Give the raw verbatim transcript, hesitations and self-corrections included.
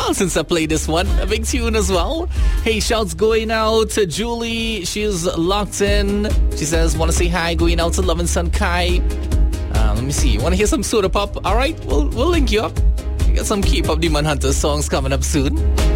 while since I played this one. A big tune as well. Hey, shouts going out to Julie. She's locked in. She says, want to say hi. Going out to Love and Sun Kai. Uh, let me see. Want to hear some Soda Pop? All right, we'll, we'll link you up. We got some Keep Up the Manhunter songs coming up soon.